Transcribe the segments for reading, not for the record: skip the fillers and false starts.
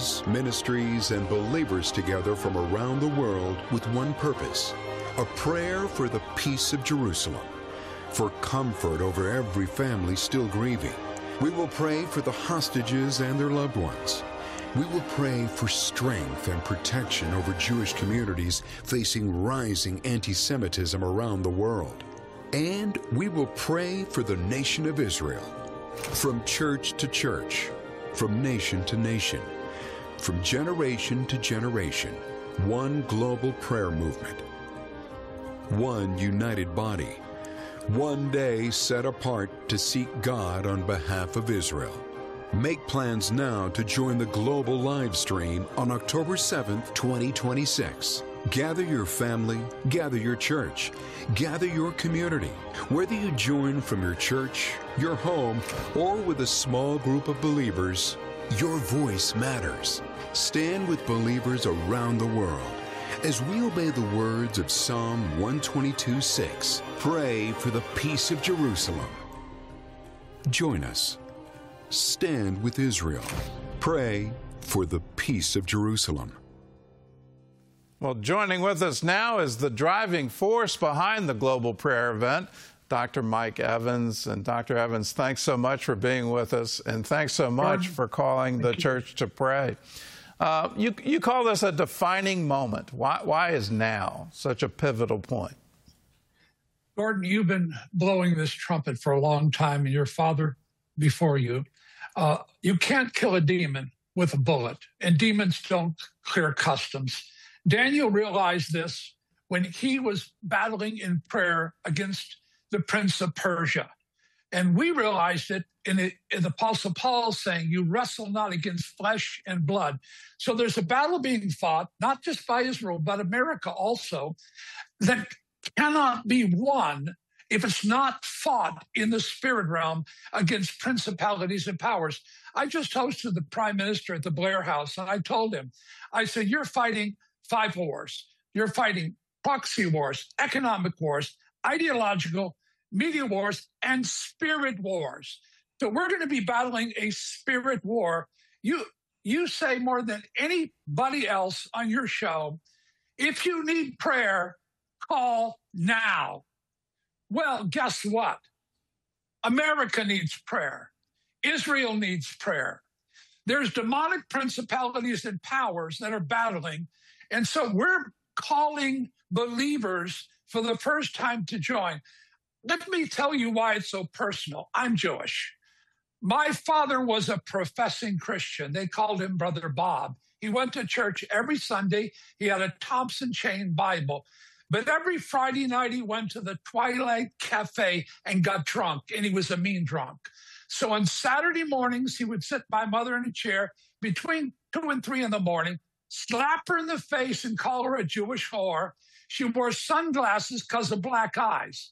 churches, ministries, and believers together from around the world with one purpose: a prayer for the peace of Jerusalem, for comfort over every family still grieving. We will pray for the hostages and their loved ones. We will pray for strength and protection over Jewish communities facing rising anti-Semitism around the world. And we will pray for the nation of Israel, from church to church, from nation to nation, from generation to generation. One global prayer movement, one united body, one day set apart to seek God on behalf of Israel. Make plans now to join the global live stream on October 7th, 2026. Gather your family, gather your church, gather your community. Whether you join from your church, your home, or with a small group of believers, your voice matters. Stand with believers around the world as we obey the words of Psalm 122:6. Pray for the peace of Jerusalem. Join us. Stand with Israel. Pray for the peace of Jerusalem. Well, joining with us now is the driving force behind the global prayer event, Dr. Mike Evans. And Dr. Evans, thanks so much for being with us, and thanks so much for calling the church to pray. You call this a defining moment. Why is now such a pivotal point? Gordon, you've been blowing this trumpet for a long time, and your father before you. You can't kill a demon with a bullet, and demons don't clear customs. Daniel realized this when he was battling in prayer against the prince of Persia. And we realized it in the Apostle Paul saying, you wrestle not against flesh and blood. So there's a battle being fought, not just by Israel, but America also, that cannot be won if it's not fought in the spirit realm against principalities and powers. I just hosted the prime minister at the Blair House, and I told him, I said, you're fighting 5 wars. You're fighting proxy wars, economic wars, ideological, media wars, and spirit wars. So we're going to be battling a spirit war. You say more than anybody else on your show, if you need prayer, call now. Well, guess what? America needs prayer. Israel needs prayer. There's demonic principalities and powers that are battling. And so we're calling believers for the first time to join. Let me tell you why it's so personal. I'm Jewish. My father was a professing Christian. They called him Brother Bob. He went to church every Sunday. He had a Thompson Chain Bible. But every Friday night, he went to the Twilight Cafe and got drunk, and he was a mean drunk. So on Saturday mornings, he would sit my mother in a chair between 2 and 3 in the morning, slap her in the face and call her a Jewish whore. She wore sunglasses because of black eyes.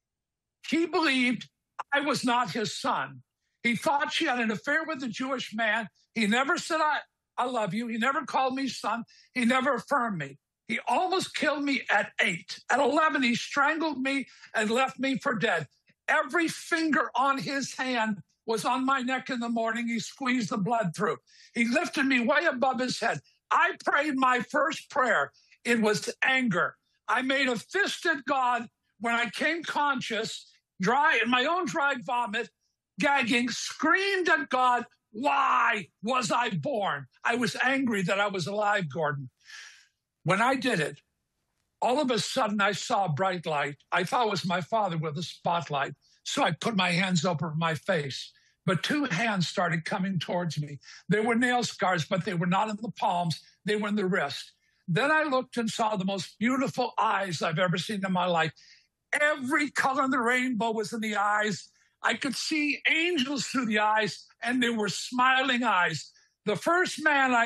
He believed I was not his son. He thought she had an affair with a Jewish man. He never said, I love you. He never called me son. He never affirmed me. He almost killed me at 8. At 11, he strangled me and left me for dead. Every finger on his hand was on my neck in the morning. He squeezed the blood through. He lifted me way above his head. I prayed my first prayer. It was anger. I made a fist at God when I came conscious, dry in my own dried vomit, gagging, screamed at God, why was I born? I was angry that I was alive, Gordon. When I did it, all of a sudden I saw a bright light. I thought it was my father with a spotlight. So I put my hands over my face. But 2 hands started coming towards me. They were nail scars, but they were not in the palms. They were in the wrist. Then I looked and saw the most beautiful eyes I've ever seen in my life. Every color in the rainbow was in the eyes. I could see angels through the eyes, and they were smiling eyes. The first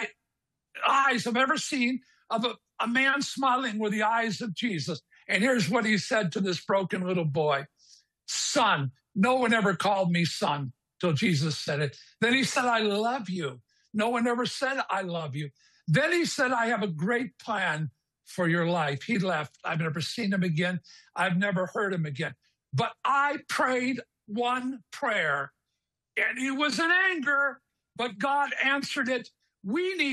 eyes I've ever seen of a man smiling were the eyes of Jesus. And here's what he said to this broken little boy. Son, no one ever called me son till Jesus said it. Then he said, I love you. No one ever said, I love you. Then he said, I have a great plan for your life. He left. I've never seen him again. I've never heard him again. But I prayed one prayer, and it was in anger, but God answered it. We need